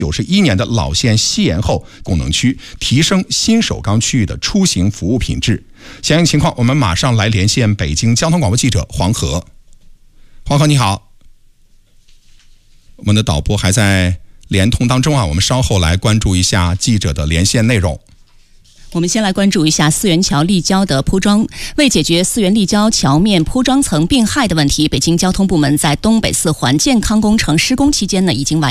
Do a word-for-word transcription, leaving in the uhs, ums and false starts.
九十一年的老线西延后功能区，提升新首钢区域的出行服务品质。相应情况，我们马上来连线北京交通广播记者黄河。黄河你好，我们的导播还在连通当中啊，我们稍后来关注一下记者的连线内容。 我们先来关注一下四元桥立交的铺装。为解决四元立交桥面铺装层病害的问题，北京交通部门在东北四环健康工程施工期间呢，已经完